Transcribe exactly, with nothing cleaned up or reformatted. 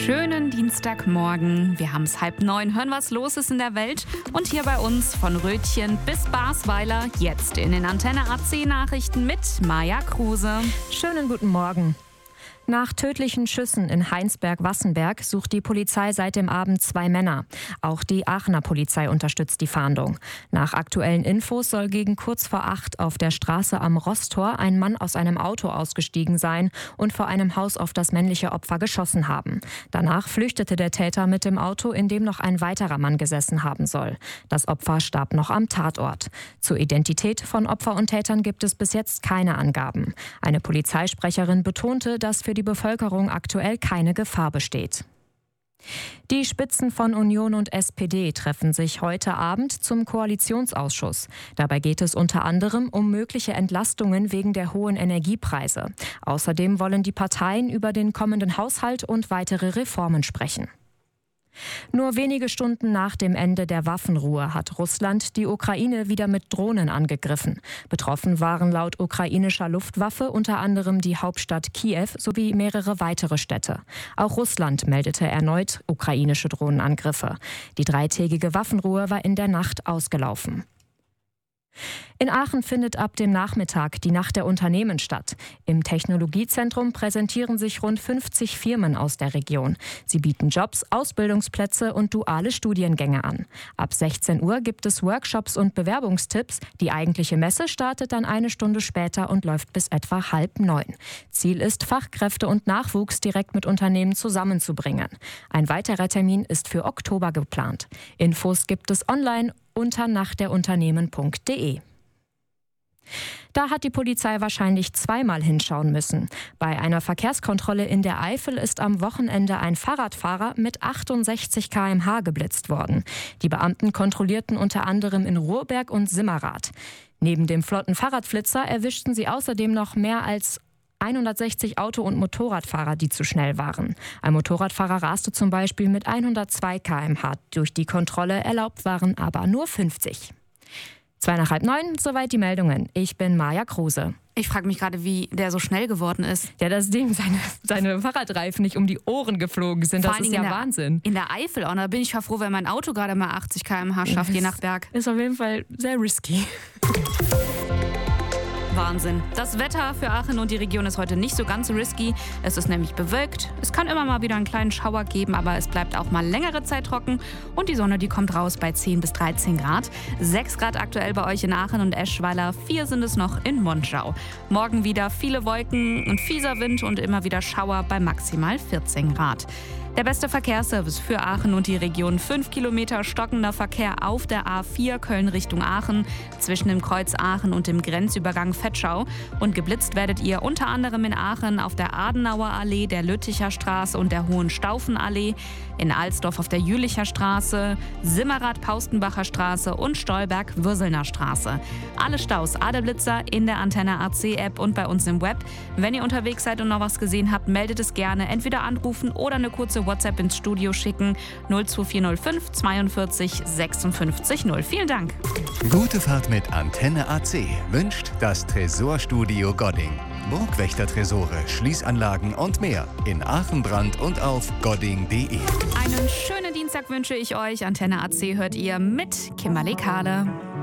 schönen Dienstagmorgen. Wir haben es halb neun, hören, was los ist in der Welt. Und hier bei uns von Rötchen bis Basweiler, jetzt in den Antenne A C Nachrichten mit Maja Kruse. Schönen guten Morgen. Nach tödlichen Schüssen in Heinsberg-Wassenberg sucht die Polizei seit dem Abend zwei Männer. Auch die Aachener Polizei unterstützt die Fahndung. Nach aktuellen Infos soll gegen kurz vor acht auf der Straße am Rosstor ein Mann aus einem Auto ausgestiegen sein und vor einem Haus auf das männliche Opfer geschossen haben. Danach flüchtete der Täter mit dem Auto, in dem noch ein weiterer Mann gesessen haben soll. Das Opfer starb noch am Tatort. Zur Identität von Opfer und Tätern gibt es bis jetzt keine Angaben. Eine Polizeisprecherin betonte, dass für die Bevölkerung aktuell keine Gefahr besteht. Die Spitzen von Union und S P D treffen sich heute Abend zum Koalitionsausschuss. Dabei geht es unter anderem um mögliche Entlastungen wegen der hohen Energiepreise. Außerdem wollen die Parteien über den kommenden Haushalt und weitere Reformen sprechen. Nur wenige Stunden nach dem Ende der Waffenruhe hat Russland die Ukraine wieder mit Drohnen angegriffen. Betroffen waren laut ukrainischer Luftwaffe unter anderem die Hauptstadt Kiew sowie mehrere weitere Städte. Auch Russland meldete erneut ukrainische Drohnenangriffe. Die dreitägige Waffenruhe war in der Nacht ausgelaufen. In Aachen findet ab dem Nachmittag die Nacht der Unternehmen statt. Im Technologiezentrum präsentieren sich rund fünfzig Firmen aus der Region. Sie bieten Jobs, Ausbildungsplätze und duale Studiengänge an. Ab sechzehn Uhr gibt es Workshops und Bewerbungstipps. Die eigentliche Messe startet dann eine Stunde später und läuft bis etwa halb neun. Ziel ist, Fachkräfte und Nachwuchs direkt mit Unternehmen zusammenzubringen. Ein weiterer Termin ist für Oktober geplant. Infos gibt es online unter nachtderunternehmen punkt de. Da hat die Polizei wahrscheinlich zweimal hinschauen müssen. Bei einer Verkehrskontrolle in der Eifel ist am Wochenende ein Fahrradfahrer mit achtundsechzig Kilometer pro Stunde geblitzt worden. Die Beamten kontrollierten unter anderem in Ruhrberg und Simmerath. Neben dem flotten Fahrradflitzer erwischten sie außerdem noch mehr als hundertsechzig Auto- und Motorradfahrer, die zu schnell waren. Ein Motorradfahrer raste zum Beispiel mit hundertzwei Kilometer pro Stunde durch die Kontrolle, erlaubt waren aber nur fünfzig. Zwei nach halb neun, soweit die Meldungen. Ich bin Maja Kruse. Ich frage mich gerade, wie der so schnell geworden ist. Ja, das Ding, seine, seine Fahrradreifen nicht um die Ohren geflogen sind, Vor das ist ja der, Wahnsinn. In der Eifel auch, da bin ich ja froh, wenn mein Auto gerade mal achtzig Kilometer pro Stunde schafft, je nach Berg. Ist auf jeden Fall sehr risky. Wahnsinn. Das Wetter für Aachen und die Region ist heute nicht so ganz risky. Es ist nämlich bewölkt. Es kann immer mal wieder einen kleinen Schauer geben, aber es bleibt auch mal längere Zeit trocken. Und die Sonne, die kommt raus bei zehn bis dreizehn Grad. sechs Grad aktuell bei euch in Aachen und Eschweiler. vier sind es noch in Monschau. Morgen wieder viele Wolken und fieser Wind und immer wieder Schauer bei maximal vierzehn Grad. Der beste Verkehrsservice für Aachen und die Region. fünf Kilometer stockender Verkehr auf der A vier Köln Richtung Aachen, zwischen dem Kreuz Aachen und dem Grenzübergang Vetschau. Und geblitzt werdet ihr unter anderem in Aachen auf der Adenauer Allee, der Lütticher Straße und der Hohenstaufenallee, in Alsdorf auf der Jülicher Straße, Simmerath-Paustenbacher Straße und Stolberg-Würselner Straße. Alle Staus Adelblitzer in der Antenne A C App und bei uns im Web. Wenn ihr unterwegs seid und noch was gesehen habt, meldet es gerne. Entweder anrufen oder eine kurze WhatsApp ins Studio schicken. null zwei vier null fünf zweiundvierzig sechsundfünfzig null. Vielen Dank. Gute Fahrt mit Antenne A C wünscht das Tresorstudio Godding. Burgwächter-Tresore, Schließanlagen und mehr in Aachen, Brand und auf godding punkt de. Einen schönen Dienstag wünsche ich euch. Antenne A C hört ihr mit Kimberly Kahle.